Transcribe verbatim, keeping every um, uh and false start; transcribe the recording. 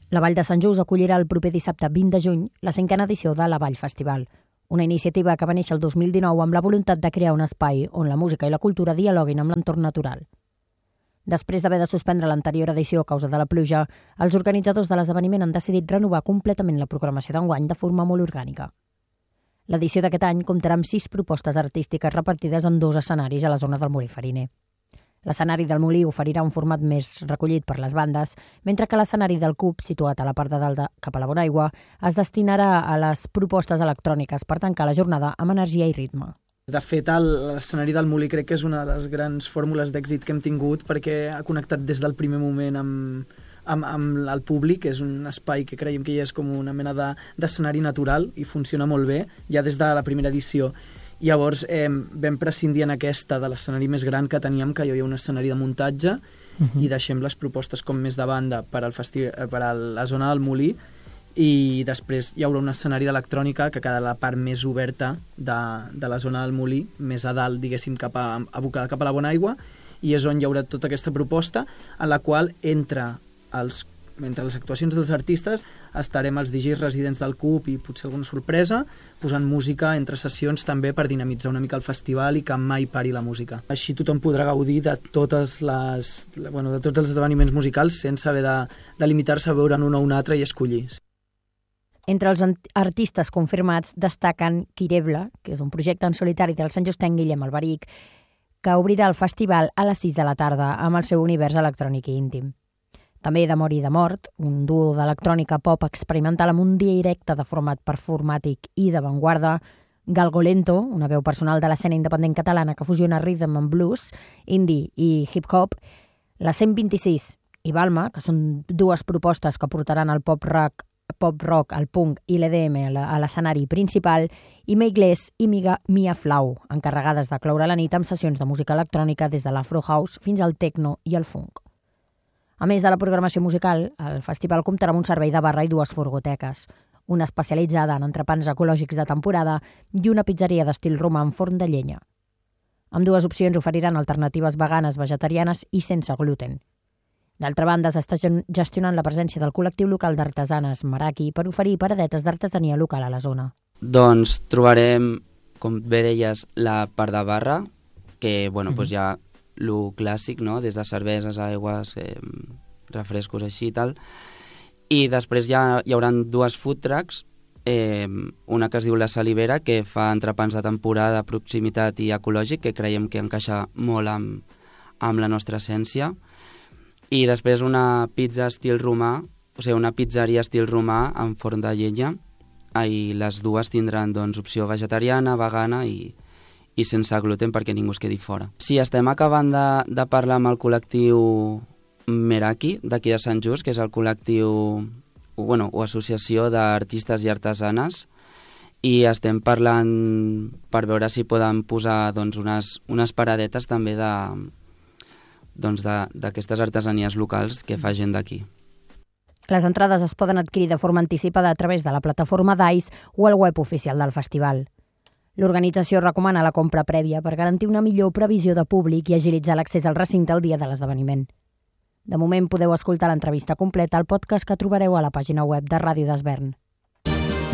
La Vall de Sant Just acollirà el proper dissabte vint de juny la cinquena edició de la Vall Festival, una iniciativa que va néixer el dos mil dinou amb la voluntat de crear un espai on la música i la cultura dialoguin amb l'entorn natural. Després d'haver de suspendre l'anterior edició a causa de la pluja, els organitzadors de l'esdeveniment han decidit renovar completament la programació d'enguany de forma molt orgànica. L'edició d'aquest any comptarà amb sis propostes artístiques repartides en dos escenaris a la zona del Molí Fariner. L'escenari del Molí oferirà un format més recollit per les bandes, mentre que l'escenari del Cub, situat a la part de dalt de, cap a la Bonaigua, es destinarà a les propostes electròniques per tancar la jornada amb energia i ritme. De fet, l'escenari del Molí crec que és una de les grans fórmules d'èxit que hem tingut perquè ha connectat des del primer moment amb, amb, amb el públic. És un espai que creiem que ja és com una mena d'escenari natural i funciona molt bé, ja des de la primera edició. Llavors eh, vam prescindir en aquesta de l'escenari més gran que teníem, que hi havia un escenari de muntatge, uh-huh. i deixem les propostes com més de banda per, al festi per a la zona del Molí, i després hi haurà un escenari d'electrònica que quedarà la part més oberta de, de la zona del Molí, més a dalt, diguéssim, cap a, abocada cap a la Bonaigua, i és on hi haurà tota aquesta proposta, en la qual entre, els, entre les actuacions dels artistes estarem els D Js residents del Cub i potser alguna sorpresa, posant música entre sessions també per dinamitzar una mica el festival i que mai pari la música. Així tothom podrà gaudir de, totes les, bueno, de tots els esdeveniments musicals sense haver de, de limitar-se a veure'n un o un altre i escollir. Entre els artistes confirmats destaquen Quirebla, que és un projecte en solitari del santjustenc Guillem Alberic, que obrirà el festival a les sis de la tarda amb el seu univers electrònic i íntim. També D'Amor i de Mort, un duo d'electrònica pop experimental amb un directe de format performàtic i d'avantguarda, Galgolento, una veu personal de l'escena independent catalana que fusiona rhythm and blues, indie i hip-hop, la cent vint-i-sis i Balma, que són dues propostes que portaran el pop-rock pop rock, el punk i l'E D M a l'escenari principal, i Meiglés i Miga, Mia Flau, encarregades de cloure la nit amb sessions de música electrònica des de l'Afro House fins al techno i el funk. A més de la programació musical, el festival comptarà amb un servei de barra i dues furgoteques, una especialitzada en entrepans ecològics de temporada i una pizzeria d'estil romà en forn de llenya. Amb dues opcions oferiran alternatives veganes, vegetarianes i sense gluten. D'altra banda, s'està gestionant la presència del col·lectiu local d'artesanes Maraki per oferir paradetes d'artesania local a la zona. Doncs trobarem, com bé deies, la part de barra, que bueno, mm-hmm. pues hi ha lo clàssic, no? Des de cerveses, aigües, eh, refrescos així i tal. I després hi, ha, hi haurà dues food trucks, eh, una que es diu La Salivera, que fa entrepans de temporada, de proximitat i ecològic, que creiem que encaixa molt amb, amb la nostra essència. I després una pizza estil romà, o sigui, una pizzeria estil romà en forn de llenya, i les dues tindran doncs, opció vegetariana, vegana i, i sense gluten perquè ningú es quedi fora. Sí, estem acabant de, de parlar amb el col·lectiu Meraki, d'aquí de Sant Just, que és el col·lectiu o, bueno, o associació d'artistes i artesanes, i estem parlant per veure si poden posar doncs, unes, unes paradetes també de doncs d'aquestes artesanies locals que fa gent d'aquí. Les entrades es poden adquirir de forma anticipada a través de la plataforma d'Ice o el web oficial del festival. L'organització recomana la compra prèvia per garantir una millor previsió de públic i agilitzar l'accés al recinte el dia de l'esdeveniment. De moment podeu escoltar l'entrevista completa al podcast que trobareu a la pàgina web de Ràdio d'Esvern.